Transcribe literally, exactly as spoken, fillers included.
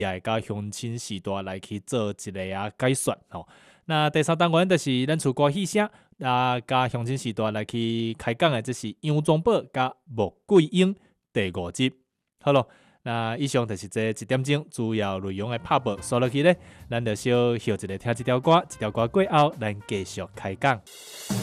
也甲乡亲时代来去做一个啊解说吼。那第三单元就是咱出歌戏声啊，甲乡亲时代来去开讲的，这是杨宗保甲穆桂英第五集。好咯，那以上就是这一点钟主要内容的拍报，说落去咧，咱就小休一个听一条歌，一条歌过后，咱继续开讲。